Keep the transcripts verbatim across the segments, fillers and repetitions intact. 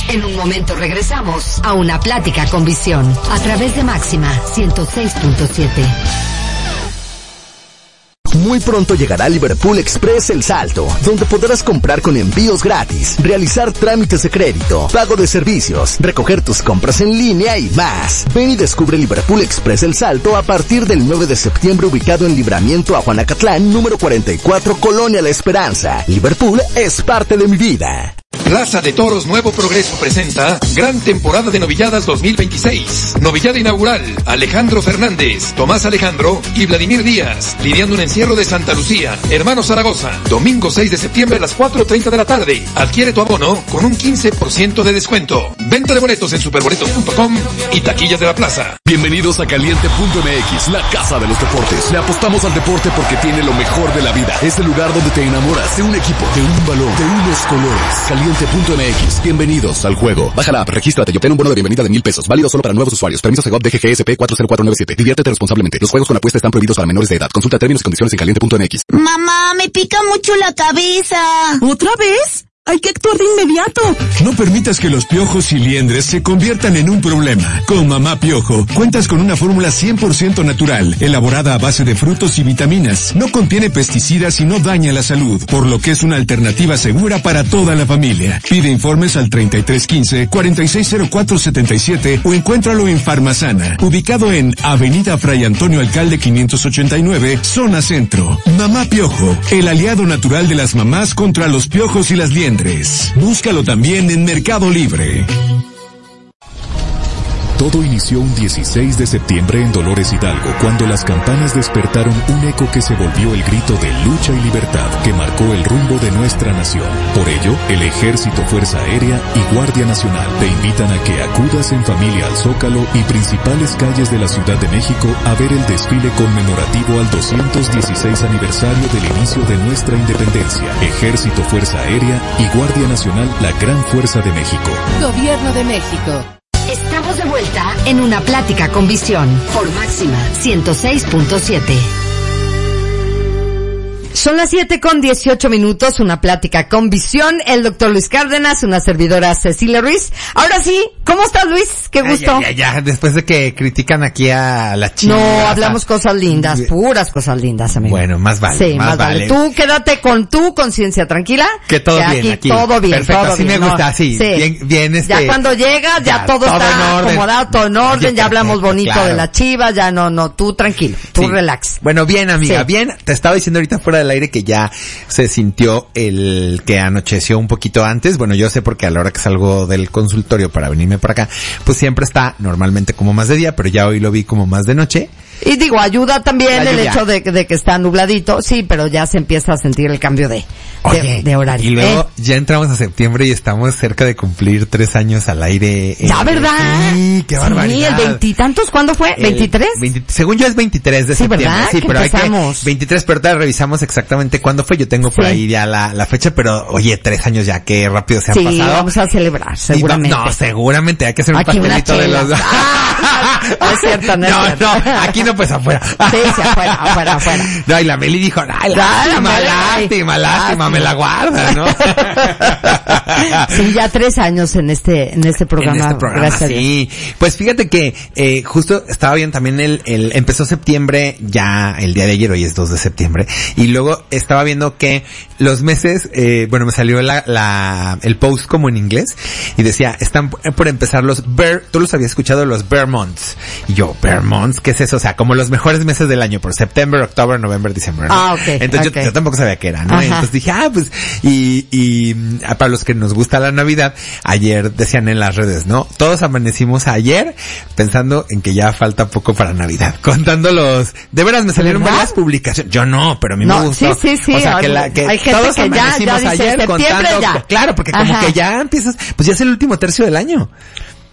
En un momento regresamos a Una Plática con Visión a través de Máxima ciento seis punto siete. Muy pronto llegará Liverpool Express El Salto, donde podrás comprar con envíos gratis, realizar trámites de crédito, pago de servicios, recoger tus compras en línea y más. Ven y descubre Liverpool Express El Salto a partir del nueve de septiembre, ubicado en Libramiento Ajuanacatlán, número cuarenta y cuatro, Colonia La Esperanza. Liverpool es parte de mi vida. Plaza de Toros Nuevo Progreso presenta Gran Temporada de Novilladas dos mil veintiséis. Novillada inaugural, Alejandro Fernández, Tomás Alejandro y Vladimir Díaz, lidiando un encierro de Santa Lucía, Hermano Zaragoza. Domingo seis de septiembre a las cuatro treinta de la tarde. Adquiere tu abono con un quince por ciento de descuento. Venta de boletos en superboletos punto com y taquillas de la plaza. Bienvenidos a Caliente punto M X, la casa de los deportes. Le apostamos al deporte porque tiene lo mejor de la vida. Es el lugar donde te enamoras de un equipo, de un balón, de unos colores. Caliente punto M X. Bienvenidos al juego. Baja la app, regístrate y obtén un bono de bienvenida de mil pesos. Válido solo para nuevos usuarios. Permiso Segov D G G S P cuatro cero cuatro nueve siete. Diviértete responsablemente. Los juegos con apuesta están prohibidos para menores de edad. Consulta términos y condiciones en caliente punto M X. Mamá, me pica mucho la cabeza. ¿Otra vez? Hay que actuar de inmediato. No permitas que los piojos y liendres se conviertan en un problema. Con Mamá Piojo, cuentas con una fórmula cien por ciento natural, elaborada a base de frutos y vitaminas. No contiene pesticidas y no daña la salud, por lo que es una alternativa segura para toda la familia. Pide informes al treinta y tres quince, cuarenta y seis cero cuatro setenta y siete o encuéntralo en Farmasana, ubicado en Avenida Fray Antonio Alcalde quinientos ochenta y nueve, Zona Centro. Mamá Piojo, el aliado natural de las mamás contra los piojos y las liendres. Búscalo también en Mercado Libre. Todo inició un dieciséis de septiembre en Dolores Hidalgo, cuando las campanas despertaron un eco que se volvió el grito de lucha y libertad que marcó el rumbo de nuestra nación. Por ello, el Ejército, Fuerza Aérea y Guardia Nacional te invitan a que acudas en familia al Zócalo y principales calles de la Ciudad de México a ver el desfile conmemorativo al doscientos dieciséis aniversario del inicio de nuestra independencia. Ejército, Fuerza Aérea y Guardia Nacional, la gran fuerza de México. Gobierno de México. Estamos de vuelta en Una Plática con Visión por Máxima ciento seis punto siete. Son las siete con dieciocho minutos, Una Plática con Visión, el doctor Luis Cárdenas, una servidora Cecilia Ruiz. Ahora sí, ¿cómo estás, Luis? Qué gusto. Ya, ya, ya, después de que critican aquí a la chica. No, hablamos cosas lindas, puras cosas lindas, amigo. Bueno, más vale, sí, más, más vale. vale. Tú quédate con tu conciencia tranquila. Que todo que bien aquí, aquí. todo bien, perfecto, todo así bien. me gusta, ¿no? sí, sí. bien, bien este. Ya cuando llegas, ya, ya todo, todo está acomodado, todo en orden, Oye, ya hablamos perfecto, bonito claro. de la Chivas, ya no, no, tú tranquilo, tú sí. relax. Bueno, bien, amiga, sí. bien. Te estaba diciendo ahorita fuera del aire que ya se sintió el que anocheció un poquito antes. Bueno, yo sé porque a la hora que salgo del consultorio para venirme por acá, pues siempre está normalmente como más de día, pero ya hoy lo vi como más de noche. Y digo, ayuda también el hecho de, de que está nubladito, sí, pero ya se empieza a sentir el cambio de, Oye, de, de horario. Y luego ¿eh? ya entramos a septiembre y estamos cerca de cumplir tres años al aire. Ya, eh, ¿verdad? Sí, qué barbaridad. Sí, el veintitantos, ¿cuándo fue? ¿veintitrés? veinte, según yo es veintitrés de sí, septiembre. ¿verdad? Sí, pero empezamos. hay que, veintitrés, pero ahorita revisamos exactamente cuándo fue. Yo tengo por sí. ahí ya la, la fecha, pero oye, tres años ya, qué rápido se han sí, pasado. Sí, vamos a celebrar, seguramente. No, no, seguramente hay que hacer un aquí pastelito de los dos. Ah, no es cierto, no es no, cierto. No, aquí no, pues afuera. Sí, sí, afuera, afuera, afuera. No, y la Meli dijo, ay, lástima, lástima, lástima, me la guarda, ¿no? Sí, ya tres años en este, en este programa. En este programa, gracias. Sí. Pues fíjate que, eh, justo estaba bien también el, el, empezó septiembre, ya el día de ayer, hoy es dos de septiembre, y luego estaba viendo que los meses, eh, bueno, me salió la, la, el post como en inglés, y decía, están por empezar los Bear, tú los habías escuchado, los Bear Months. Y yo, Bear Months, ¿qué es eso? O sea, como los mejores meses del año, por September, October, November, December, ¿no? Ah, ok. Entonces okay. Yo, yo tampoco sabía qué era, ¿no? Ajá. Entonces dije, ah, pues, y, y, para los que nos gusta la Navidad, ayer decían en las redes, ¿no? Todos amanecimos ayer pensando en que ya falta poco para Navidad. Contando los, de veras me salieron ¿verdad? varias publicaciones. Yo no, pero a mí no, me gustó. Sí, sí, sí. O sea, que la, que hay gente todos que ya, ya dice ayer septiembre contando, ya. Claro, porque como Ajá. que ya empiezas, pues ya es el último tercio del año.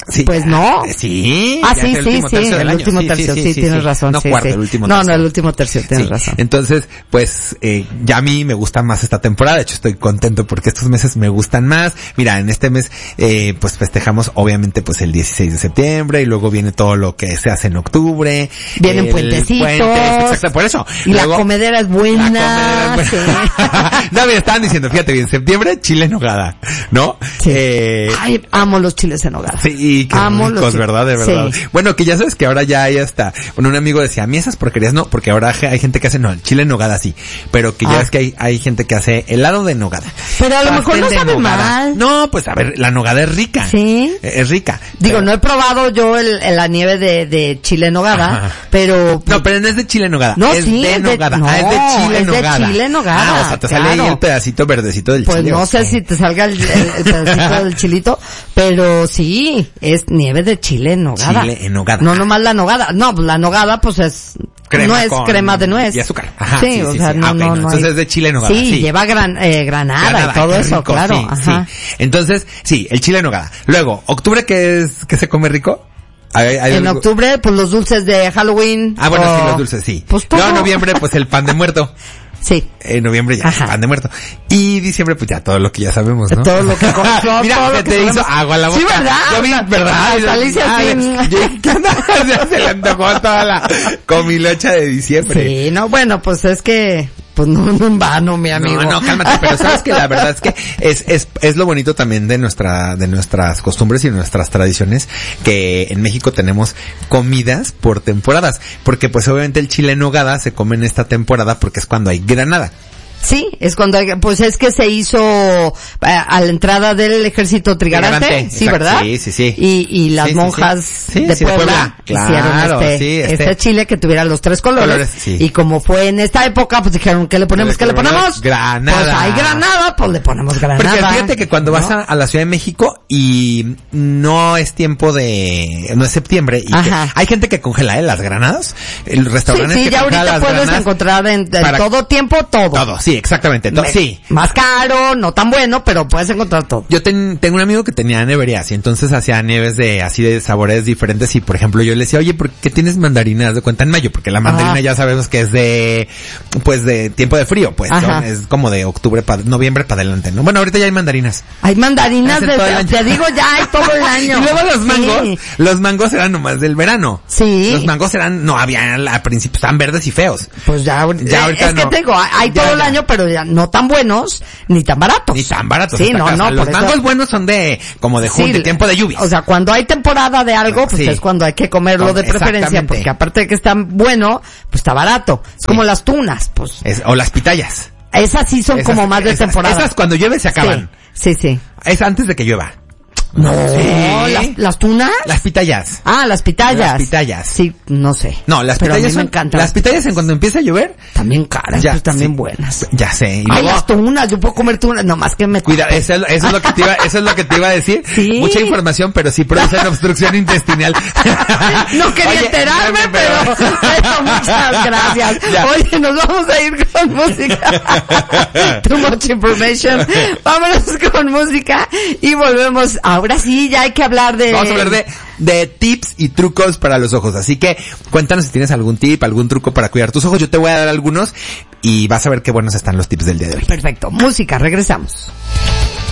Sí, pues no. Sí. Ah, sí, sí, sí, el último tercio, sí, tienes razón. No sí, cuarto, sí. el último no, tercio. No, el último tercio, tienes sí. razón. Entonces, pues, eh, ya a mí me gusta más esta temporada. De hecho, estoy contento porque estos meses me gustan más. Mira, en este mes, eh, pues festejamos, obviamente, pues el dieciséis de septiembre y luego viene todo lo que se hace en octubre. Vienen el puentecitos. Puentes, exacto, por eso. Y luego, la comedera es buena. La comedera es buena. Sí. No, mira, estaban diciendo, fíjate bien, septiembre, chile en nogada, ¿no? Sí. Eh, Ay, amo los chiles en nogada. Sí, qué amo ricos, los chiles. ¿verdad? De verdad. Sí. Bueno, que ya sabes que ahora ya hay hasta, bueno, un amigo decía, a mí esas porquerías no, porque ahora hay gente que hace, no, el chile en nogada sí, pero que ya Ah. es que hay, hay gente que hace helado de nogada. Pero a lo mejor Pastel no de sabe nogada. mal. No, pues a ver, la nogada es rica. Sí. Es rica. Digo, pero, no he probado yo el, el- la nieve de, de chile en nogada, Ajá. pero... No, pero no es de chile en nogada. No, es sí, de es de- nogada. no, ah, es de chile en es de nogada. chile en nogada, Ah, o sea, te sale ahí claro. el pedacito verdecito del Pues chile. no ¿o sé qué? si te salga el, el- el pedacito del chilito, pero sí, es nieve de chile en nogada. Chile en nogada. No nomás la nogada. No, pues la nogada pues es Crema nuez, con- crema de nuez. y azúcar. Ajá, sí, sí, o sí, sea, sí. no, Ah, ok, no, no, no. entonces hay- es de chile en nogada, Sí, sí. lleva gran, eh, granada, Granada, y todo qué eso, rico, claro. sí, Ajá. sí. Entonces, sí, el chile en nogada. Luego, octubre, ¿qué es, qué se come rico? ¿Hay- hay En algo? octubre, pues los dulces de Halloween. Ah, bueno, o- sí, los dulces, sí. Pues todo. Luego, noviembre, pues el pan de muerto. Sí. En noviembre ya, Ajá. pan de muerto. Y diciembre, pues ya todo lo que ya sabemos, ¿no? Todo lo que con- todo Mira, lo se que te hizo sabemos. agua a la boca. Sí, ¿verdad? Yo vi, ¿verdad? Hasta le hice así. Ay, yo- ¿qué onda? Ya se le antojó toda la comilocha de diciembre. Sí, no, bueno, pues es que, pues no, no en vano, mi amigo. No, no, cálmate, pero sabes que la verdad es que es, es, es lo bonito también de nuestra, de nuestras costumbres y nuestras tradiciones, que en México tenemos comidas por temporadas, porque pues obviamente el chile en nogada se come en esta temporada porque es cuando hay granada. Sí, es cuando, hay- pues es que se hizo eh, a la entrada del ejército trigarante, Trigarante, sí, exacto, ¿verdad? sí, sí, sí. Y, y las Sí, sí, monjas sí. Sí, de, sí, de Puebla Puebla. hicieron Claro, este, sí, este- este chile que tuviera los tres colores. Colores, sí. Y como fue en esta época, pues dijeron, ¿qué le ponemos? ¿Qué le ponemos? Granada. Pues hay granada, pues le ponemos granada. Porque fíjate que cuando ¿no? vas a, a la Ciudad de México y no es tiempo de, no es septiembre, y que Ajá. hay gente que congela, ¿eh? Las granadas, el Sí, restaurante sí, que ya congela ahorita las puedes granadas encontrar en, en para- todo tiempo todo. todo, sí, exactamente, todo, Me- sí. Más caro, no tan bueno, pero puedes encontrar todo. Yo ten- tengo un amigo que tenía neverías y entonces hacía nieves de así de sabores diferentes y por ejemplo yo le decía, oye, ¿por qué tienes mandarinas de cuenta en mayo? Porque la mandarina Ajá. ya sabemos que es de, pues de tiempo de frío, pues, Ajá. ¿no? Es como de octubre para, noviembre para adelante, ¿no? Bueno, ahorita ya hay mandarinas. Hay mandarinas Hacen de, todo el año. te digo ya, hay todo el año. Y luego los Sí. mangos, los mangos eran nomás del verano. Sí. Los mangos eran, no había, al principio estaban verdes y feos. Pues ya, ahorita- Ya ahorita es que no. te digo, hay hay Ya, todo el ya. año, pero ya no tan buenos, ni tan baratos. Ni tan baratos. Sí, hasta no, acá. no, O sea, los por eso- mangos buenos son de, como de Sí, junio, de tiempo de lluvias. O sea, cuando hay temporada de algo, pues Sí. es cuando hay que comerlo de preferencia, Exactamente. porque aparte de que está bueno, pues está barato. Es Sí. como las tunas, pues. Es- o las pitayas. Esas sí son Esas- como más de esas- temporada. Esas cuando llueve se acaban. Sí, sí, sí. Es antes de que llueva. No, Sí. las, las tunas. Las pitayas. Ah, las pitayas. Las pitayas. Sí, no sé. No, las Pero a mí pitayas me son, encantan. las pitayas en cuando empieza a llover, También caras, ya, pues también sí. buenas. ya sé. Y Ay, luego, las tunas, yo puedo comer tunas, nomás que me... cuida, eso es, eso es lo que te iba, eso es lo que te iba a decir. Sí. Mucha información, pero sí producen obstrucción intestinal. No quería Oye, enterarme, espérame, pero, pero muchas gracias. Ya. Oye, nos vamos a ir con música. Too much information. Vámonos con música y volvemos. Ahora sí, ya hay que hablar de... Vamos a hablar de, de tips y trucos para los ojos. Así que cuéntanos si tienes algún tip, algún truco para cuidar tus ojos. Yo te voy a dar algunos y vas a ver qué buenos están los tips del día de hoy. Perfecto. Música, regresamos.